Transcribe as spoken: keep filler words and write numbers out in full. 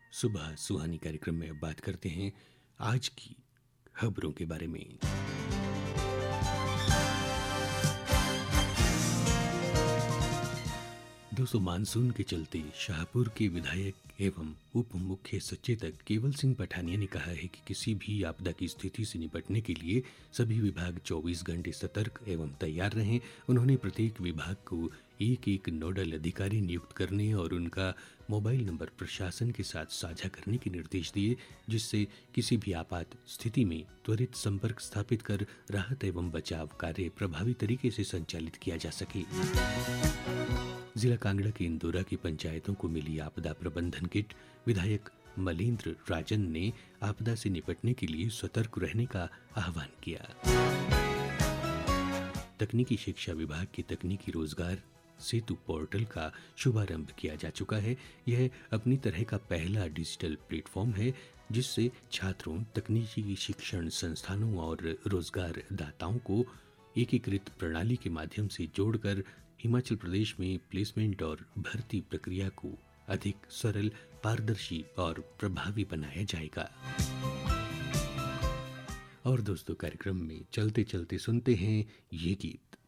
सुबह सुहानी कार्यक्रम में अब बात करते हैं आज की खबरों के बारे में। दोस्तों, मानसून के चलते शाहपुर के विधायक एवं उप मुख्य सचेतक केवल सिंह पठानिया ने कहा है कि किसी भी आपदा की स्थिति से निपटने के लिए सभी विभाग चौबीस घंटे सतर्क एवं तैयार रहें। उन्होंने प्रत्येक विभाग को एक एक नोडल अधिकारी नियुक्त करने और उनका मोबाइल नंबर प्रशासन के साथ साझा करने के निर्देश दिए, जिससे किसी भी आपात स्थिति में त्वरित संपर्क स्थापित कर राहत एवं बचाव कार्य प्रभावी तरीके से संचालित किया जा सके। जिला कांगड़ा के इंदौरा की पंचायतों को मिली आपदा प्रबंधन किट। विधायक मलेंद्र राजन ने आपदा से निपटने के लिए सतर्क रहने का आह्वान किया। तकनीकी शिक्षा विभाग की तकनीकी रोजगार सेतु पोर्टल का शुभारंभ किया जा चुका है। यह अपनी तरह का पहला डिजिटल प्लेटफॉर्म है जिससे छात्रों, तकनीकी शिक्षण संस्थानों और रोजगार दाताओं को एकीकृत प्रणाली के माध्यम से जोड़कर हिमाचल प्रदेश में प्लेसमेंट और भर्ती प्रक्रिया को अधिक सरल, पारदर्शी और प्रभावी बनाया जाएगा। और दोस्तों, कार्यक्रम में चलते चलते सुनते हैं ये गीत।